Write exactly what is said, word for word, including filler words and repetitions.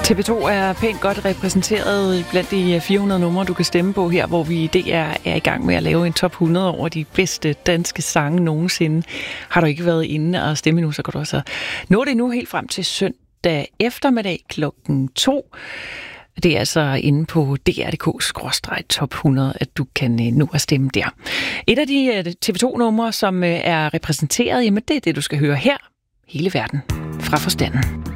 T V to er pænt godt repræsenteret blandt de fire hundrede numre, du kan stemme på her, hvor vi i D R er i gang med at lave en top hundrede over de bedste danske sange nogensinde. Har du ikke været inde og stemme nu, så kan du også nå det nu helt frem til søndag eftermiddag klokken to. Det er altså inde på d r punktum d k skråstreg top hundrede, at du kan nå at stemme der. Et af de T V to numre, som er repræsenteret, jamen det er det, du skal høre her. Hele verden fra forstanden.